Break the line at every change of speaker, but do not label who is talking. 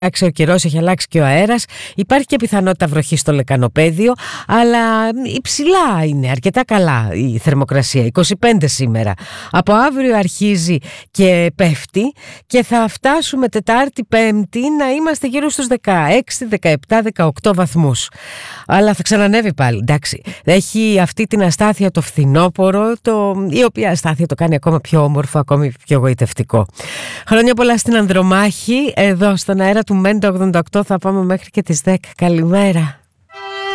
Ο καιρός, έχει αλλάξει και ο αέρας. Υπάρχει και πιθανότητα βροχή στο λεκανοπέδιο, αλλά υψηλά είναι, αρκετά καλά η θερμοκρασία. 25 σήμερα. Από αύριο αρχίζει και πέφτει και θα φτάσουμε Τετάρτη, Πέμπτη να είμαστε γύρω στους 16, 17, 18 βαθμούς. Αλλά θα ξανανεύει πάλι, εντάξει. Έχει αυτή την αστάθεια το φθινόπωρο, η οποία αστάθεια το κάνει ακόμα πιο όμορφο, ακόμη πιο γοητευτικό. Χρόνια πολλά στην Ανδρομάχη, εδώ στον αέρα του Μέντα 88 θα πάμε μέχρι και τις 10. Καλημέρα.